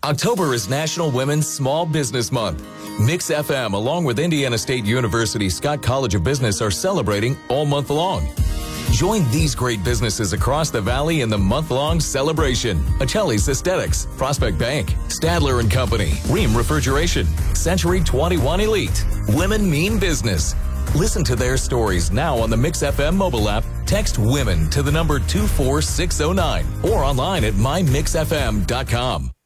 October is National Women's Small Business Month. Mix FM, along with Indiana State University Scott College of Business, are celebrating all month long. Join these great businesses across the valley in the month-long celebration. Achilles Aesthetics, Prospect Bank, Stadler & Company, Ream Refrigeration, Century 21 Elite. Women mean business. Listen to their stories now on the Mix FM mobile app. Text WOMEN to the number 24609 or online at mymixfm.com.